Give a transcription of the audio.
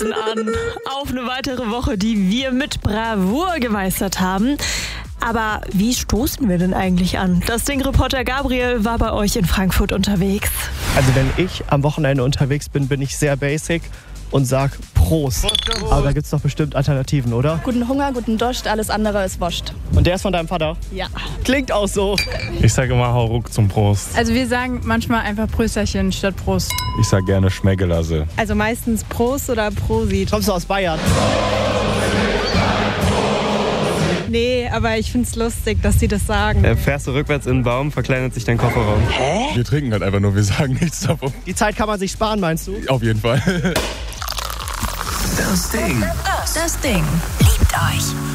stoßen an auf eine weitere Woche, die wir mit Bravour gemeistert haben. Aber wie stoßen wir denn eigentlich an? Das Ding-Reporter Gabriel war bei euch in Frankfurt unterwegs. Also wenn ich am Wochenende unterwegs bin, bin ich sehr basic und sag Prost. Aber da gibt's doch bestimmt Alternativen, oder? Guten Hunger, guten Dost, alles andere ist Wurst. Und der ist von deinem Vater? Ja. Klingt auch so. Ich sage immer hau ruck zum Prost. Also wir sagen manchmal einfach Prösterchen statt Prost. Ich sage gerne Schmeggelasse. Also meistens Prost oder Prosit. Kommst du aus Bayern? Nee, aber ich find's lustig, dass sie das sagen. Fährst du rückwärts in den Baum, verkleinert sich dein Kofferraum. Wir trinken halt einfach nur, wir sagen nichts davon. Die Zeit kann man sich sparen, meinst du? Auf jeden Fall. Das Ding. Das Ding. Liebt euch.